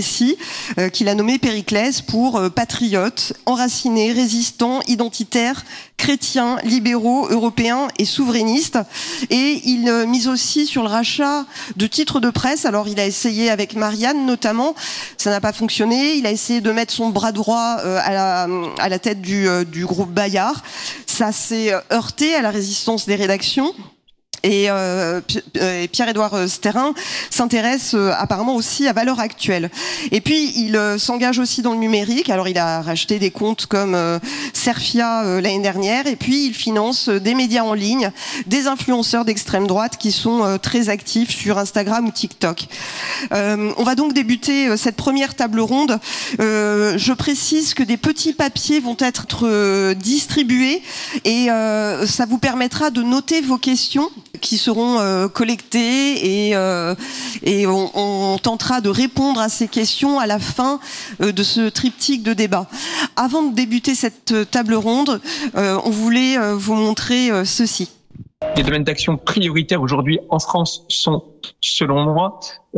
qu'il a nommé Périclès pour patriote, enraciné, résistant, identitaire, chrétien, libéraux, européens et souverainistes. Et il mise aussi sur le rachat de titres de presse. Alors il a essayé avec Marianne notamment, ça n'a pas fonctionné. Il a essayé de mettre son bras droit à la tête du groupe Bayard. Ça s'est heurté à la résistance des rédactions. Et Pierre-Édouard Sterrin s'intéresse apparemment aussi à Valeurs Actuelles. Et puis il s'engage aussi dans le numérique. Alors il a racheté des comptes comme Serfia l'année dernière. Et puis il finance des médias en ligne, des influenceurs d'extrême droite qui sont très actifs sur Instagram ou TikTok. On va donc débuter cette première table ronde. Je précise que des petits papiers vont être distribués et ça vous permettra de noter vos questions qui seront collectées et on tentera de répondre à ces questions à la fin de ce triptyque de débat. Avant de débuter cette table ronde, on voulait vous montrer ceci. Les domaines d'action prioritaires aujourd'hui en France sont, selon moi,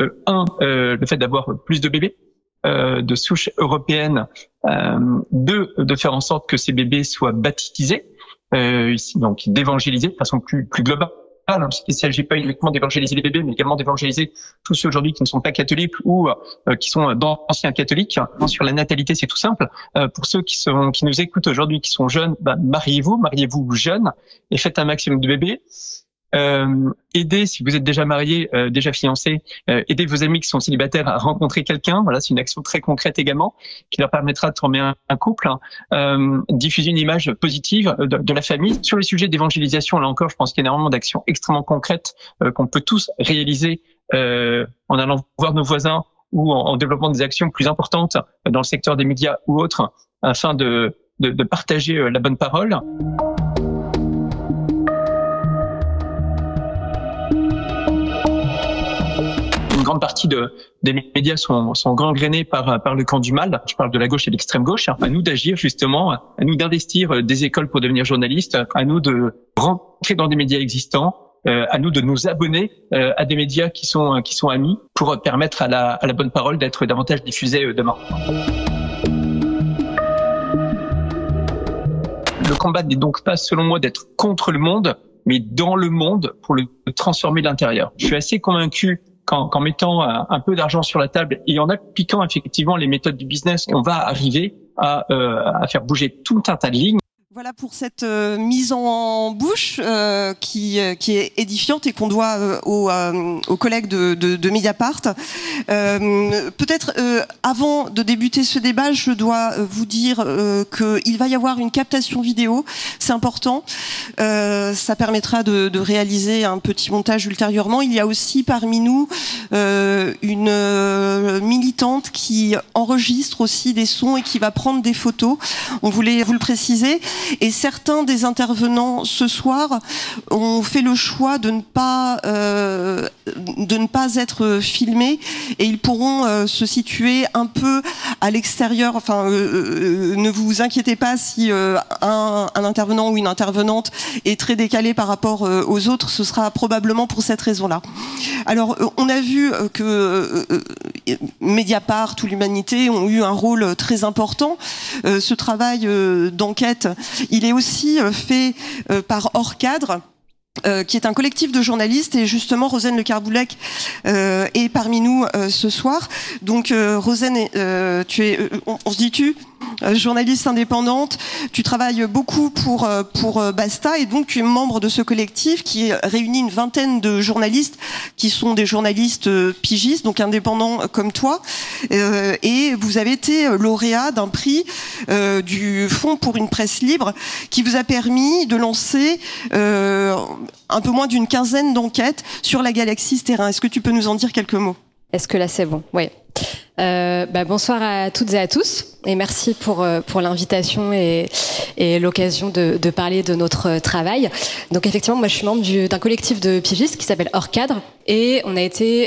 le fait d'avoir plus de bébés de souche européenne, de faire en sorte que ces bébés soient baptisés, donc d'évangéliser de façon plus globale. Il ne s'agit pas uniquement d'évangéliser les bébés, mais également d'évangéliser tous ceux aujourd'hui qui ne sont pas catholiques ou qui sont d'anciens catholiques. Sur la natalité, c'est tout simple. Pour ceux qui nous écoutent aujourd'hui, qui sont jeunes, mariez-vous jeunes et faites un maximum de bébés. Aidez, si vous êtes déjà marié, déjà fiancé, aidez vos amis qui sont célibataires à rencontrer quelqu'un. Voilà, c'est une action très concrète également qui leur permettra de former un couple. Diffuser une image positive de la famille. Sur le sujet d'évangélisation, là encore, je pense qu'il y a énormément d'actions extrêmement concrètes qu'on peut tous réaliser en allant voir nos voisins ou en développant des actions plus importantes dans le secteur des médias ou autres, afin de partager la bonne parole. Une grande partie des médias sont gangrénés par le camp du mal. Je parle de la gauche et de l'extrême gauche. À nous d'agir justement, à nous d'investir des écoles pour devenir journalistes, à nous de rentrer dans des médias existants, à nous de nous abonner à des médias qui sont amis pour permettre à la bonne parole d'être davantage diffusée demain. Le combat n'est donc pas, selon moi, d'être contre le monde, mais dans le monde pour le transformer de l'intérieur. Je suis assez convaincu qu'en mettant un peu d'argent sur la table et en appliquant effectivement les méthodes du business, on va arriver à faire bouger tout un tas de lignes. Voilà pour cette mise en bouche qui est édifiante et qu'on doit aux collègues de Mediapart. Peut-être avant de débuter ce débat, je dois vous dire qu'il va y avoir une captation vidéo. C'est important. Ça permettra de réaliser un petit montage ultérieurement. Il y a aussi parmi nous une militante qui enregistre aussi des sons et qui va prendre des photos. On voulait vous le préciser. Et certains des intervenants ce soir ont fait le choix de ne pas être filmés et ils pourront se situer un peu à l'extérieur. Enfin, ne vous inquiétez pas si un intervenant ou une intervenante est très décalé par rapport aux autres, ce sera probablement pour cette raison-là. Alors, on a vu que Mediapart ou l'Humanité ont eu un rôle très important. Ce travail d'enquête, il est aussi fait par Hors Cadre, qui est un collectif de journalistes, et justement Rosane Le Carboulec est parmi nous ce soir. Donc Rosane, tu es, on se dit tu, journaliste indépendante, tu travailles beaucoup pour Basta, et donc tu es membre de ce collectif qui réunit une vingtaine de journalistes qui sont des journalistes pigistes, donc indépendants comme toi, et vous avez été lauréat d'un prix du Fonds pour une presse libre qui vous a permis de lancer un peu moins d'une quinzaine d'enquêtes sur la galaxie Sterrin. Est-ce que tu peux nous en dire quelques mots ? Est-ce que là c'est bon ? Oui. Bonsoir à toutes et à tous et merci pour l'invitation et l'occasion de parler de notre travail. Donc effectivement, moi je suis membre d'un collectif de pigistes qui s'appelle Hors Cadre et on a été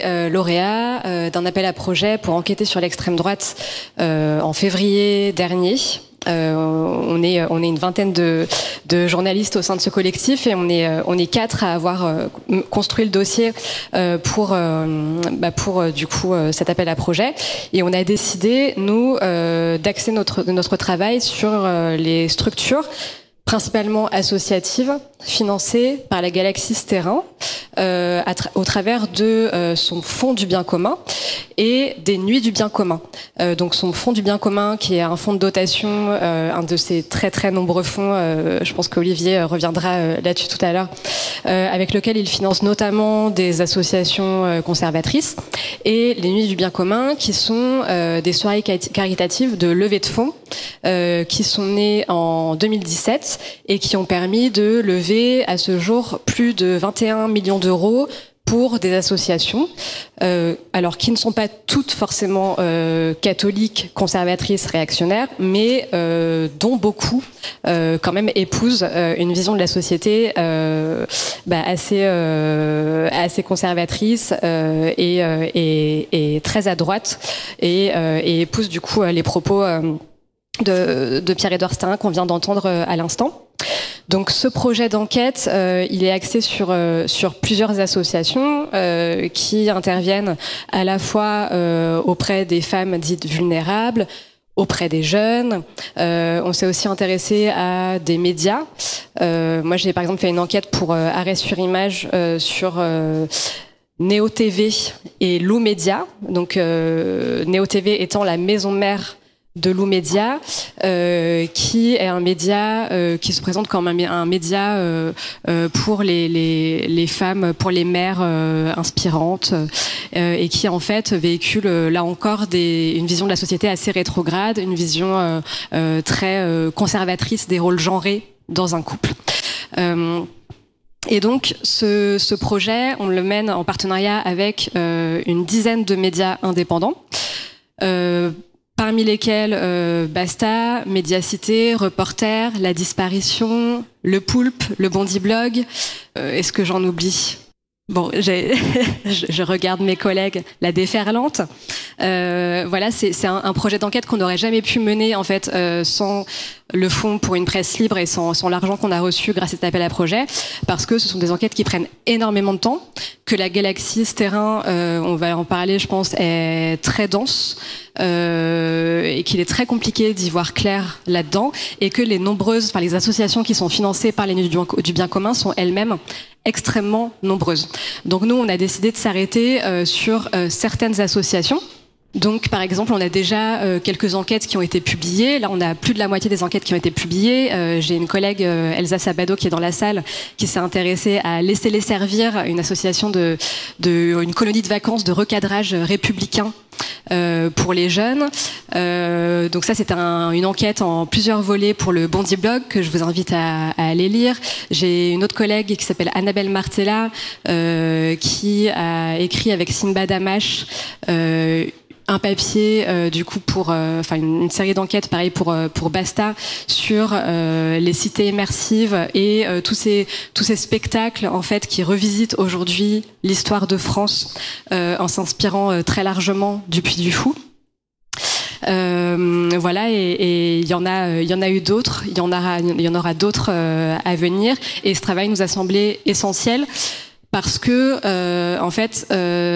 lauréat d'un appel à projet pour enquêter sur l'extrême droite en février dernier. On est une vingtaine de journalistes au sein de ce collectif et on est 4 à avoir construit le dossier pour du coup cet appel à projet. Et on a décidé nous d'axer notre travail sur les structures principalement associative, financée par la Galaxie Terrain au travers de son fonds du bien commun et des nuits du bien commun. Donc son fonds du bien commun qui est un fonds de dotation, un de ces très très nombreux fonds, je pense qu'Olivier reviendra là-dessus tout à l'heure, avec lequel il finance notamment des associations conservatrices, et les nuits du bien commun qui sont des soirées caritatives de levée de fonds qui sont nées en 2017 et qui ont permis de lever à ce jour plus de 21 millions d'euros pour des associations, alors qui ne sont pas toutes forcément catholiques, conservatrices, réactionnaires, mais dont beaucoup quand même épousent une vision de la société assez conservatrice et très à droite, et épousent du coup les propos de Pierre-Édouard Sterin qu'on vient d'entendre à l'instant. Donc ce projet d'enquête, il est axé sur plusieurs associations qui interviennent à la fois auprès des femmes dites vulnérables, auprès des jeunes. On s'est aussi intéressé à des médias. Moi, j'ai par exemple fait une enquête pour Arrêt sur Image sur Néo TV et Lou Média. Donc Néo TV étant la maison mère de Lou Média, qui est un média qui se présente comme un média pour les femmes, pour les mères inspirantes, et qui en fait véhicule là encore une vision de la société assez rétrograde, une vision très conservatrice des rôles genrés dans un couple. Et donc ce projet, on le mène en partenariat avec une dizaine de médias indépendants, parmi lesquels Basta, Médiacité, Reporter, La Disparition, Le Poulpe, Le Bondi Blog. Est-ce que j'en oublie ? Bon, je regarde mes collègues, La Déferlante. Voilà, c'est un projet d'enquête qu'on n'aurait jamais pu mener en fait sans le fonds pour une presse libre et sans l'argent qu'on a reçu grâce à cet appel à projet, parce que ce sont des enquêtes qui prennent énormément de temps, que la Galaxie Terrain, on va en parler je pense, est très dense, et qu'il est très compliqué d'y voir clair là-dedans, et que les associations qui sont financées par les nuits du bien commun sont elles-mêmes extrêmement nombreuses. Donc nous, on a décidé de s'arrêter sur certaines associations. Donc, par exemple, on a déjà quelques enquêtes qui ont été publiées. Là, on a plus de la moitié des enquêtes qui ont été publiées. J'ai une collègue, Elsa Sabado, qui est dans la salle, qui s'est intéressée à Laissez-les servir, une association une colonie de vacances de recadrage républicain pour les jeunes. Donc ça, c'est une enquête en plusieurs volets pour le Bondi Blog que je vous invite à aller lire. J'ai une autre collègue qui s'appelle Annabelle Martella qui a écrit avec Sinbad Amash un papier du coup pour une série d'enquêtes pareil pour Basta sur les cités immersives et tous ces spectacles en fait qui revisitent aujourd'hui l'histoire de France en s'inspirant très largement du Puy du Fou. Voilà, et il y en a eu d'autres, il y en aura d'autres à venir, et ce travail nous a semblé essentiel. Parce que en fait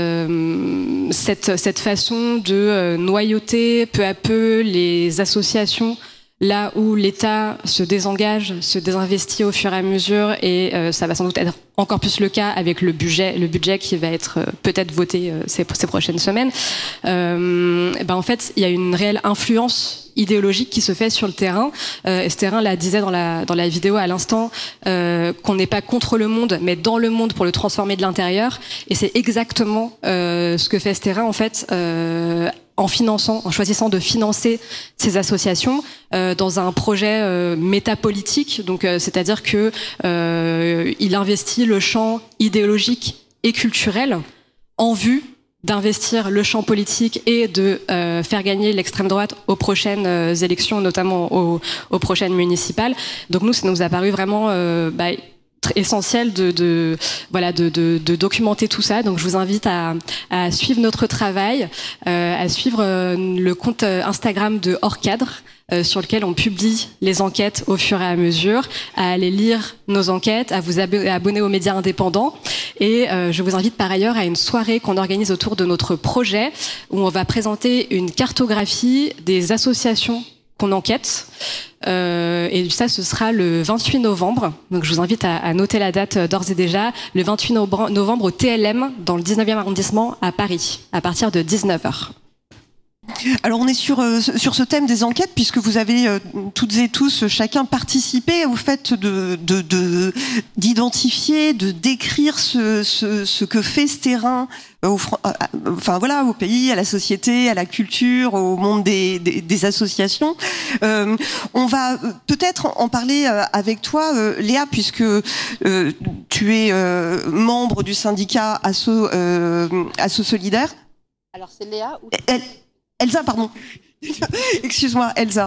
cette façon de noyauter peu à peu les associations là où l'État se désengage, se désinvestit au fur et à mesure, et ça va sans doute être encore plus le cas avec le budget qui va être peut-être voté ces prochaines semaines. En fait, il y a une réelle influence idéologique qui se fait sur le terrain. Sterin la disait dans la vidéo à l'instant, qu'on n'est pas contre le monde, mais dans le monde pour le transformer de l'intérieur. Et c'est exactement ce que fait Sterin en fait. En choisissant de financer ces associations dans un projet métapolitique, donc c'est-à-dire que il investit le champ idéologique et culturel en vue d'investir le champ politique et de faire gagner l'extrême droite aux prochaines élections, notamment aux prochaines municipales. Donc nous, ça nous a paru vraiment essentiel de documenter tout ça. Donc je vous invite à suivre notre travail, à suivre le compte Instagram de Hors Cadre, sur lequel on publie les enquêtes au fur et à mesure, à aller lire nos enquêtes, à vous abonner aux médias indépendants. Et je vous invite par ailleurs à une soirée qu'on organise autour de notre projet, où on va présenter une cartographie des associations qu'on enquête. Et ça, ce sera le 28 novembre. Donc je vous invite à noter la date d'ores et déjà. Le 28 novembre au TLM, dans le 19e arrondissement à Paris, à partir de 19h. Alors on est sur ce thème des enquêtes, puisque vous avez toutes et tous chacun participé au fait d'identifier, de décrire ce que fait ce terrain au pays, à la société, à la culture, au monde des associations. On va peut-être en parler avec toi, Léa, puisque tu es membre du syndicat Asso Solidaire. Alors c'est Léa ou... Elsa, pardon. Excuse-moi, Elsa.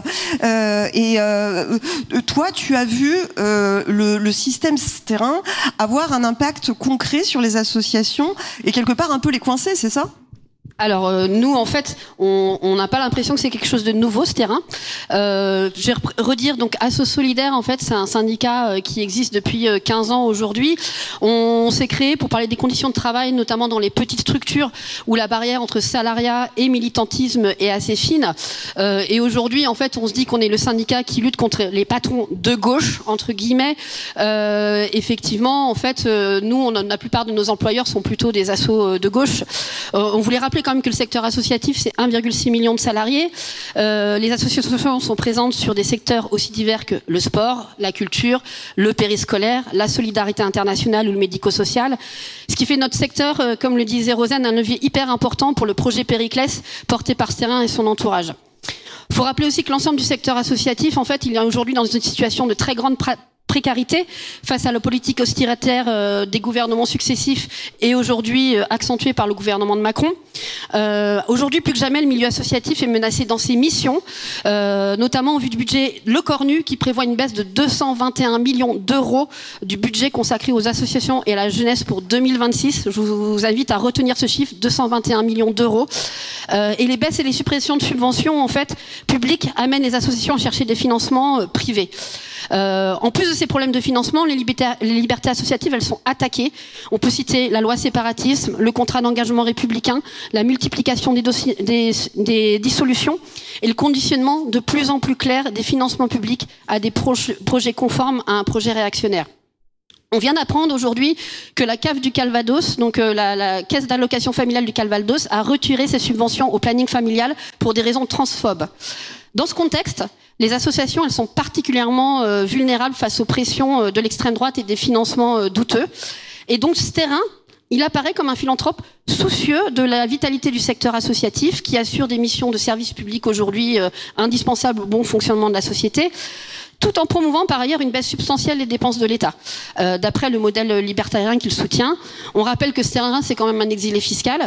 Toi, tu as vu le système terrain avoir un impact concret sur les associations et quelque part un peu les coincer, c'est ça ? Alors nous en fait on n'a pas l'impression que c'est quelque chose de nouveau ce terrain. Je vais redire donc Asso Solidaire en fait c'est un syndicat qui existe depuis 15 ans aujourd'hui. On s'est créé pour parler des conditions de travail notamment dans les petites structures où la barrière entre salariat et militantisme est assez fine. Et aujourd'hui en fait on se dit qu'on est le syndicat qui lutte contre les patrons de gauche entre guillemets. Effectivement en fait nous la plupart de nos employeurs sont plutôt des assos de gauche. On voulait rappeler quand même que le secteur associatif, c'est 1,6 million de salariés. Les associations sont présentes sur des secteurs aussi divers que le sport, la culture, le périscolaire, la solidarité internationale ou le médico-social. Ce qui fait notre secteur, comme le disait Rosanne, un levier hyper important pour le projet Périclès porté par Sterrin et son entourage. Il faut rappeler aussi que l'ensemble du secteur associatif, en fait, il est aujourd'hui dans une situation de très grande précarité face à la politique austéritaire des gouvernements successifs et aujourd'hui accentuée par le gouvernement de Macron. Aujourd'hui, plus que jamais, le milieu associatif est menacé dans ses missions, notamment au vu du budget Le Cornu qui prévoit une baisse de 221 millions d'euros du budget consacré aux associations et à la jeunesse pour 2026. Je vous invite à retenir ce chiffre, 221 millions d'euros. Et les baisses et les suppressions de subventions en fait publiques amènent les associations à chercher des financements privés. En plus de ces problèmes de financement, les libertés associatives, elles sont attaquées. On peut citer la loi séparatisme, le contrat d'engagement républicain, la multiplication des dissolutions et le conditionnement de plus en plus clair des financements publics à des projets conformes à un projet réactionnaire. On vient d'apprendre aujourd'hui que la CAF du Calvados, donc la caisse d'allocation familiale du Calvados, a retiré ses subventions au planning familial pour des raisons transphobes. Dans ce contexte, les associations, elles sont particulièrement vulnérables face aux pressions de l'extrême droite et des financements douteux. Et donc, ce terrain, il apparaît comme un philanthrope soucieux de la vitalité du secteur associatif, qui assure des missions de service public aujourd'hui indispensables au bon fonctionnement de la société, tout en promouvant par ailleurs une baisse substantielle des dépenses de l'État, d'après le modèle libertarien qu'il soutient. On rappelle que Sterrin, c'est quand même un exilé fiscal.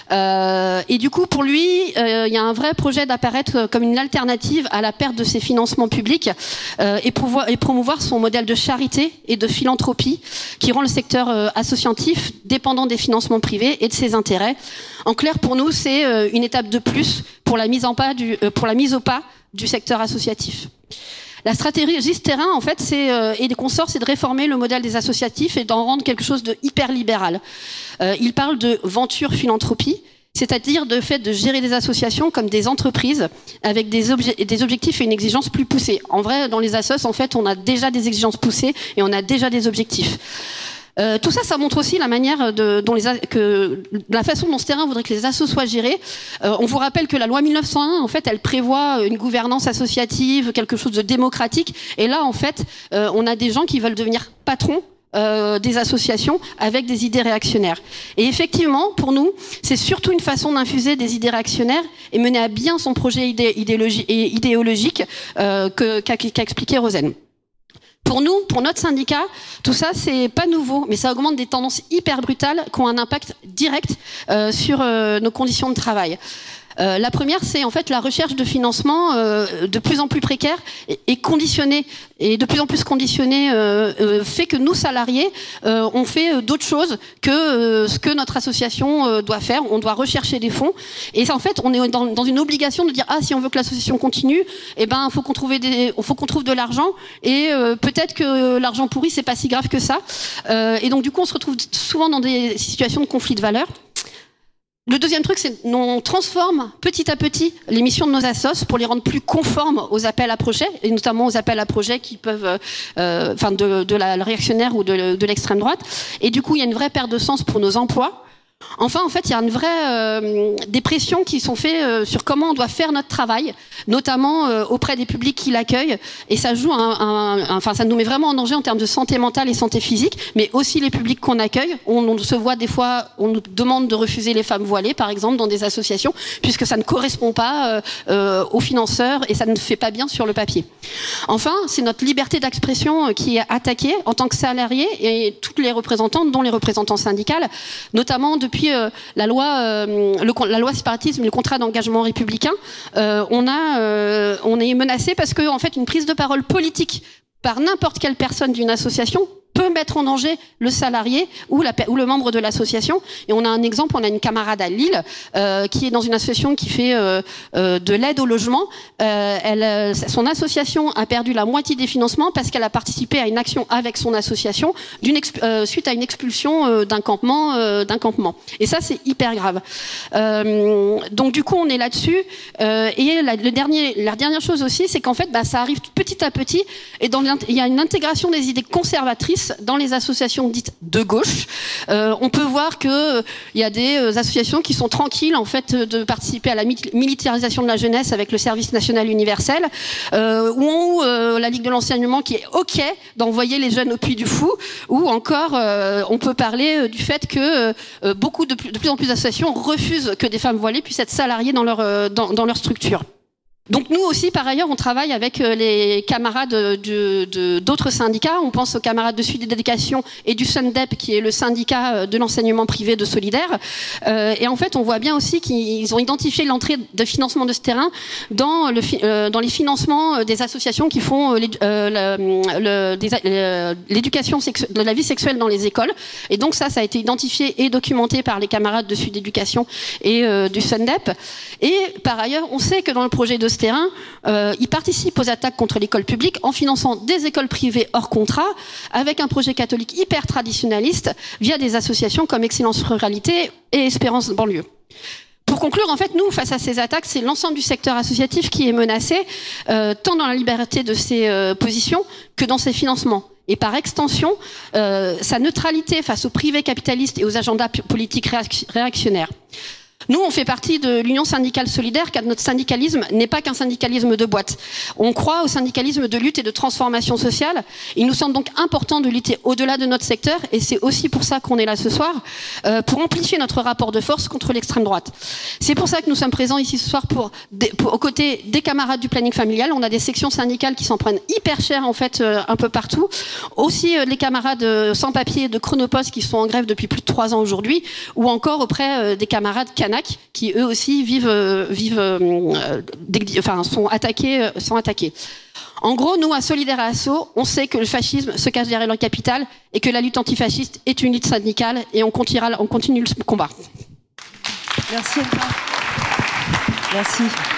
Et du coup, pour lui, il y a un vrai projet d'apparaître comme une alternative à la perte de ses financements publics et promouvoir son modèle de charité et de philanthropie qui rend le secteur associatif dépendant des financements privés et de ses intérêts. En clair, pour nous, c'est une étape de plus pour la mise au pas du secteur associatif. La stratégie Sterrin, en fait, et des consorts, c'est de réformer le modèle des associatifs et d'en rendre quelque chose de hyper libéral. Il parle de venture philanthropie, c'est-à-dire de fait de gérer des associations comme des entreprises avec des objectifs et une exigence plus poussée. En vrai, dans les assos, en fait, on a déjà des exigences poussées et on a déjà des objectifs. Tout ça, ça montre aussi la manière la façon dont Sterrin voudrait que les assos soient gérés. On vous rappelle que la loi 1901, en fait, elle prévoit une gouvernance associative, quelque chose de démocratique. Et là, en fait, on a des gens qui veulent devenir patrons des associations avec des idées réactionnaires. Et effectivement, pour nous, c'est surtout une façon d'infuser des idées réactionnaires et mener à bien son projet idéologique qu'a expliqué Rosanne. Pour nous, pour notre syndicat, tout ça, c'est pas nouveau, mais ça augmente des tendances hyper brutales qui ont un impact direct sur nos conditions de travail. La première, c'est en fait la recherche de financement de plus en plus précaire et conditionné, et de plus en plus conditionné, fait que nous, salariés, on fait d'autres choses que ce que notre association doit faire. On doit rechercher des fonds. Et ça, en fait, on est dans une obligation de dire, ah, si on veut que l'association continue, eh ben, faut qu'on trouve de l'argent. Et peut-être que l'argent pourri, c'est pas si grave que ça. Et donc, du coup, on se retrouve souvent dans des situations de conflit de valeurs. Le deuxième truc, c'est qu'on transforme petit à petit les missions de nos assos pour les rendre plus conformes aux appels à projets, et notamment aux appels à projets qui peuvent, de la réactionnaire ou de l'extrême droite. Et du coup, il y a une vraie perte de sens pour nos emplois. Enfin, en fait, il y a une vraie des pressions qui sont faites sur comment on doit faire notre travail, notamment auprès des publics qui l'accueillent. Et ça joue ça nous met vraiment en danger en termes de santé mentale et santé physique, mais aussi les publics qu'on accueille. On se voit des fois, on nous demande de refuser les femmes voilées, par exemple, dans des associations, puisque ça ne correspond pas aux financeurs et ça ne fait pas bien sur le papier. Enfin, c'est notre liberté d'expression qui est attaquée en tant que salariés et toutes les représentantes, dont les représentants syndicales, notamment depuis la loi séparatisme, le contrat d'engagement républicain, on est menacé parce que en fait une prise de parole politique par n'importe quelle personne d'une association peut mettre en danger le salarié ou le membre de l'association. Et on a un exemple, on a une camarade à Lille qui est dans une association qui fait de l'aide au logement. Son association a perdu la moitié des financements parce qu'elle a participé à une action avec son association suite à une expulsion d'un campement. Et ça, c'est hyper grave. Donc du coup, on est là-dessus. Et la dernière chose aussi, c'est qu'en fait, ça arrive petit à petit. Et il y a une intégration des idées conservatrices dans les associations dites de gauche. On peut voir que il y a des associations qui sont tranquilles en fait de participer à la militarisation de la jeunesse avec le service national universel, ou la Ligue de l'enseignement qui est OK d'envoyer les jeunes au Puy du Fou, ou encore on peut parler du fait que de plus en plus d'associations refusent que des femmes voilées puissent être salariées dans leur structure. Donc nous aussi, par ailleurs, on travaille avec les camarades d'autres syndicats. On pense aux camarades de Sud Éducation et du SUNDEP, qui est le syndicat de l'enseignement privé de Solidaire. Et en fait, on voit bien aussi qu'ils ont identifié l'entrée de financement de ce terrain dans les financements des associations qui font l'éducation de la vie sexuelle dans les écoles. Et donc ça a été identifié et documenté par les camarades de Sud Éducation et du SUNDEP. Et par ailleurs, on sait que dans le projet de terrain, il participe aux attaques contre l'école publique en finançant des écoles privées hors contrat avec un projet catholique hyper traditionnaliste via des associations comme Excellence Ruralité et Espérance Banlieue. Pour conclure, en fait, nous, face à ces attaques, c'est l'ensemble du secteur associatif qui est menacé, tant dans la liberté de ses positions que dans ses financements. Et par extension, sa neutralité face au privé capitaliste et aux agendas politiques réactionnaires. Nous, on fait partie de l'Union syndicale solidaire, car notre syndicalisme n'est pas qu'un syndicalisme de boîte. On croit au syndicalisme de lutte et de transformation sociale. Il nous semble donc important de lutter au-delà de notre secteur, et c'est aussi pour ça qu'on est là ce soir, pour amplifier notre rapport de force contre l'extrême droite. C'est pour ça que nous sommes présents ici ce soir aux côtés des camarades du planning familial. On a des sections syndicales qui s'en prennent hyper cher, en fait, un peu partout. Aussi les camarades sans papier de Chronopost qui sont en grève depuis plus de 3 ans aujourd'hui, ou encore auprès des camarades Canac, qui eux aussi sont attaqués. En gros, nous, à Solidaire et Asso, on sait que le fascisme se cache derrière le capital et que la lutte antifasciste est une lutte syndicale, et on continue le combat. Merci. Merci.